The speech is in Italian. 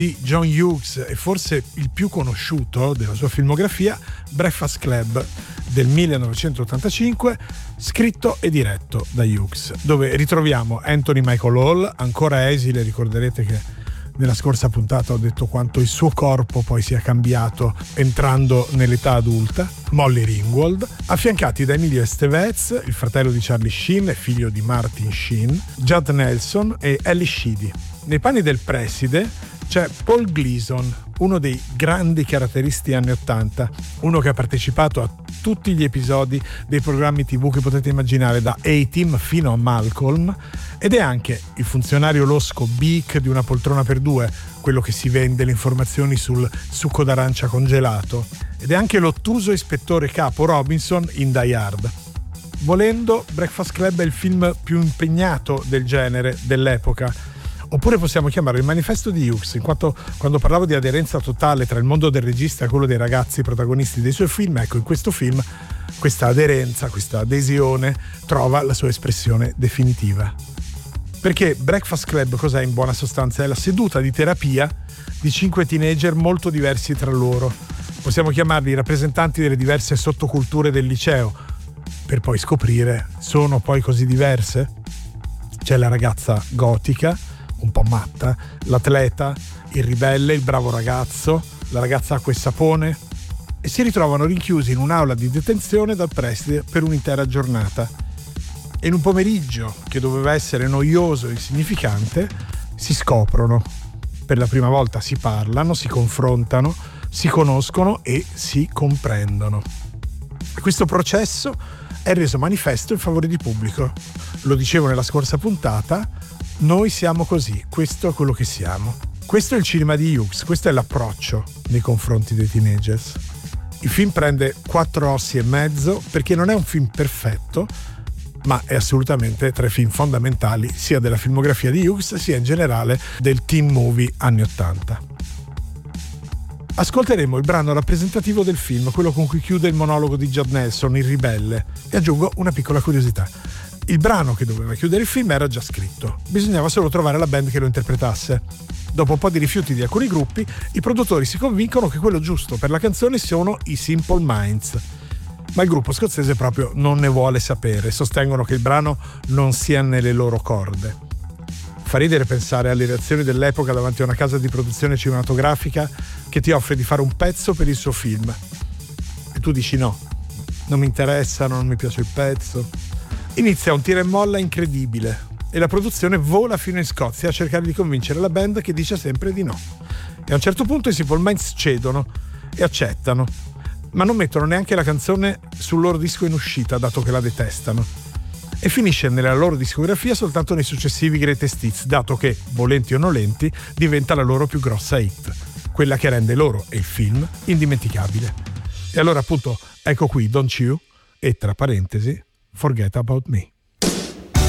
di John Hughes e forse il più conosciuto della sua filmografia, Breakfast Club del 1985, scritto e diretto da Hughes, dove ritroviamo Anthony Michael Hall, ancora esile. Ricorderete che nella scorsa puntata ho detto quanto il suo corpo poi sia cambiato entrando nell'età adulta, Molly Ringwald, affiancati da Emilio Estevez, il fratello di Charlie Sheen e figlio di Martin Sheen, Judd Nelson e Ellie Sheedy. Nei panni del preside c'è Paul Gleason, uno dei grandi caratteristi anni '80, uno che ha partecipato a tutti gli episodi dei programmi TV che potete immaginare, da A-Team fino a Malcolm, ed è anche il funzionario losco Beak di Una poltrona per due, quello che si vende le informazioni sul succo d'arancia congelato, ed è anche l'ottuso ispettore capo Robinson in Die Hard. Volendo, Breakfast Club è il film più impegnato del genere dell'epoca. Oppure possiamo chiamarlo il manifesto di Hughes, in quanto quando parlavo di aderenza totale tra il mondo del regista e quello dei ragazzi protagonisti dei suoi film, ecco, in questo film questa aderenza, questa adesione trova la sua espressione definitiva. Perché Breakfast Club cos'è in buona sostanza? È la seduta di terapia di 5 teenager molto diversi tra loro. Possiamo chiamarli i rappresentanti delle diverse sottoculture del liceo, per poi scoprire, sono poi così diverse? C'è la ragazza gotica, un po' matta, l'atleta, il ribelle, il bravo ragazzo, la ragazza acqua e sapone, e si ritrovano rinchiusi in un'aula di detenzione dal preside per un'intera giornata. E in un pomeriggio che doveva essere noioso e insignificante si scoprono. Per la prima volta si parlano, si confrontano, si conoscono e si comprendono. E questo processo è reso manifesto in favore di pubblico. Lo dicevo nella scorsa puntata, noi siamo così, questo è quello che siamo. Questo è il cinema di Hughes, questo è l'approccio nei confronti dei teenagers. Il film prende 4 ossi e mezzo perché non è un film perfetto, ma è assolutamente tra i film fondamentali sia della filmografia di Hughes sia in generale del teen movie anni '80. Ascolteremo il brano rappresentativo del film, quello con cui chiude il monologo di Judd Nelson, il ribelle, e aggiungo una piccola curiosità. Il brano che doveva chiudere il film era già scritto, bisognava solo trovare la band che lo interpretasse. Dopo un po' di rifiuti di alcuni gruppi, i produttori si convincono che quello giusto per la canzone sono i Simple Minds, ma il gruppo scozzese proprio non ne vuole sapere, sostengono che il brano non sia nelle loro corde. Fa ridere pensare alle reazioni dell'epoca davanti a una casa di produzione cinematografica che ti offre di fare un pezzo per il suo film e tu dici no, non mi interessa, non mi piace il pezzo. Inizia un tira e molla incredibile e la produzione vola fino in Scozia a cercare di convincere la band, che dice sempre di no. E a un certo punto i Simple Minds cedono e accettano, ma non mettono neanche la canzone sul loro disco in uscita, dato che la detestano. E finisce nella loro discografia soltanto nei successivi Greatest Hits, dato che, volenti o nolenti, diventa la loro più grossa hit, quella che rende loro e il film indimenticabile. E allora appunto ecco qui Don't You e, tra parentesi, Forget About Me.